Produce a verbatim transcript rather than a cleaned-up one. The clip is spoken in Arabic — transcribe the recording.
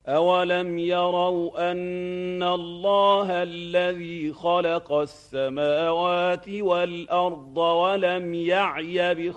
أَوَلَمْ يَرَوْا أَنَّ اللَّهَ الَّذِي خَلَقَ السَّمَاوَاتِ وَالْأَرْضَ وَلَمْ يَعْيَ بِخَلْقِهِنَّ